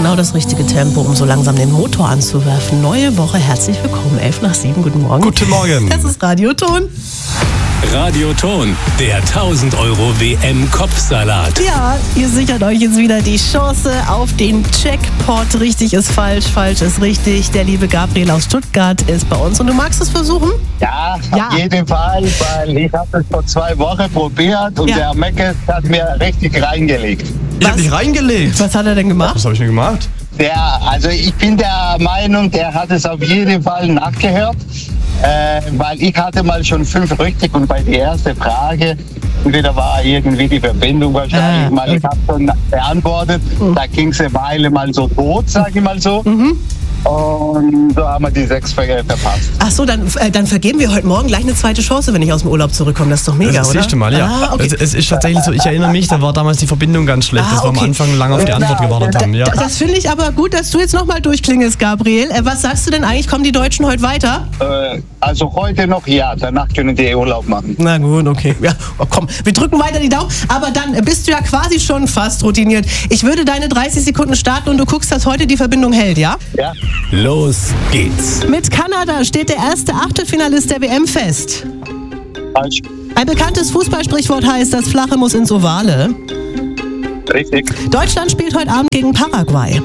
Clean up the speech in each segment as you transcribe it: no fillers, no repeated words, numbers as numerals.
genau das richtige Tempo, um so langsam den Motor anzuwerfen. Neue Woche, herzlich willkommen. 6:11, guten Morgen. Guten Morgen. Das ist Radioton. Radioton, der 1000 Euro WM-Kopfsalat. Ja, ihr sichert euch jetzt wieder die Chance auf den Jackpot. Richtig ist falsch, falsch ist richtig. Der liebe Gabriel aus Stuttgart ist bei uns und du magst es versuchen? Ja, auf jeden Fall, weil ich habe es vor 2 Wochen probiert und der Meckes hat mir richtig reingelegt. Ich habe dich reingelegt. Was hat er denn gemacht? Was habe ich denn gemacht? Also ich bin der Meinung, der hat es auf jeden Fall nachgehört, weil ich hatte mal schon 5 richtig und bei der ersten Frage, entweder war irgendwie die Verbindung wahrscheinlich mal, ich habe schon beantwortet, da ging es eine Weile mal so tot, sage ich mal so. Und so haben wir die 6 verpasst. Ach so, dann vergeben wir heute Morgen gleich eine zweite Chance, wenn ich aus dem Urlaub zurückkomme. Das ist doch mega, das oder? Das erste Mal, ja. Ah, okay. Es ist tatsächlich so, ich erinnere mich, da war damals die Verbindung ganz schlecht, dass wir am Anfang lange auf die Antwort gewartet haben. Ja. Das finde ich aber gut, dass du jetzt nochmal durchklingelst, Gabriel. Was sagst du denn eigentlich? Kommen die Deutschen heute weiter? Also heute noch ja, danach können die Urlaub machen. Na gut, okay. Ja, komm, wir drücken weiter die Daumen. Aber dann bist du ja quasi schon fast routiniert. Ich würde deine 30 Sekunden starten und du guckst, dass heute die Verbindung hält, ja? Ja. Los geht's. Mit Kanada steht der erste Achtelfinalist der WM fest. Falsch. Ein bekanntes Fußballsprichwort heißt, das Flache muss ins Ovale. Richtig. Deutschland spielt heute Abend gegen Paraguay.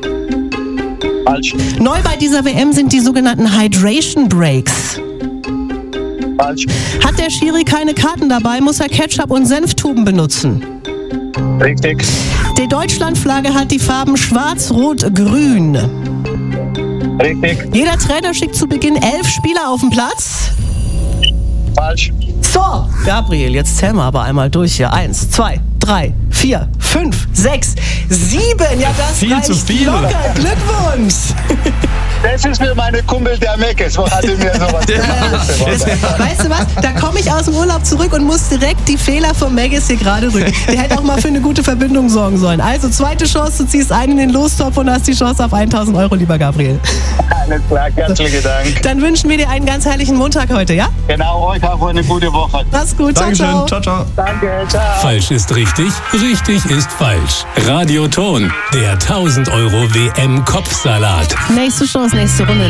Falsch. Neu bei dieser WM sind die sogenannten Hydration Breaks. Falsch. Hat der Schiri keine Karten dabei, muss er Ketchup und Senftuben benutzen. Richtig. Die Deutschlandflagge hat die Farben schwarz, rot, grün. Richtig. Jeder Trainer schickt zu Beginn 11 Spieler auf den Platz. Falsch. So, Gabriel, jetzt zählen wir aber einmal durch hier. 1, 2, 3, 4, 5, 6, 7. Ja, das Viel reicht zu viel. locker. Glückwunsch. Das ist mir meine Kumpel der Meckes. Wo hatte mir sowas gemacht? Weißt du was? Da komme ich aus dem Urlaub zurück und muss direkt die Fehler vom Maggis hier gerade rücken. Der hätte auch mal für eine gute Verbindung sorgen sollen. Also, zweite Chance, du ziehst einen in den Lostopf und hast die Chance auf 1000 Euro, lieber Gabriel. Alles klar, herzlichen Dank. Dann wünschen wir dir einen ganz herrlichen Montag heute, ja? Genau, euch auch eine gute Woche. Mach's gut, ciao, Dankeschön. ciao. Ciao, ciao. Danke, ciao. Falsch ist richtig, richtig ist falsch. Radioton, der 1000 Euro WM-Kopfsalat. Nächste Chance, nächste Runde.